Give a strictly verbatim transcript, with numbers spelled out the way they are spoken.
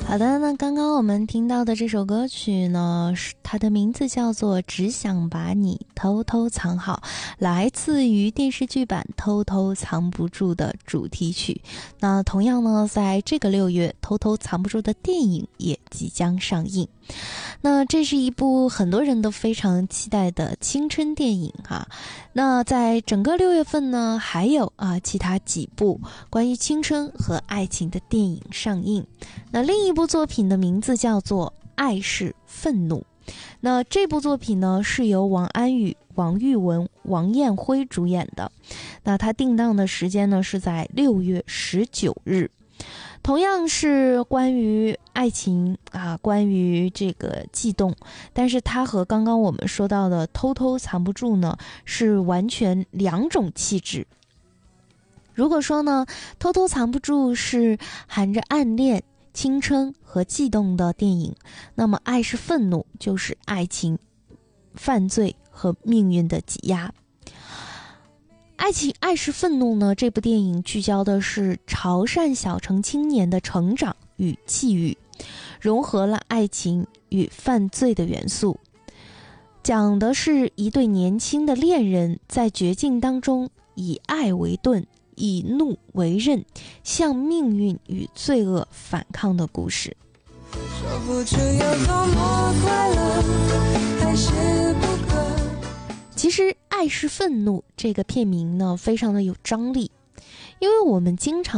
好的，那刚刚我们听到的这首歌曲呢，它的名字叫做《只想把你偷偷藏好》，来自于电视剧版《偷偷藏不住》的主题曲。那同样呢，在这个六月，《偷偷藏不住》的电影也即将上映。那这是一部很多人都非常期待的青春电影哈。那在整个六月份呢，还有啊其他几部关于青春和爱情的电影上映。那另一部作品的名字叫做《爱是愤怒》。那这部作品呢，是由王安宇、王玉雯、王艳辉主演的。那它定档的时间呢，是在六月十九日。同样是关于爱情啊，关于这个悸动，但是它和刚刚我们说到的偷偷藏不住呢，是完全两种气质。如果说呢，偷偷藏不住是含着暗恋、青春和悸动的电影，那么爱是愤怒就是爱情、犯罪和命运的挤压。爱情爱是愤怒呢，这部电影聚焦的是潮汕小城青年的成长与际遇，融合了爱情与犯罪的元素，讲的是一对年轻的恋人在绝境当中以爱为盾，以怒为刃，向命运与罪恶反抗的故事。说不出有多么快乐，还是不可。其实《爱是愤怒》这个片名呢，非常的有张力，因为我们经常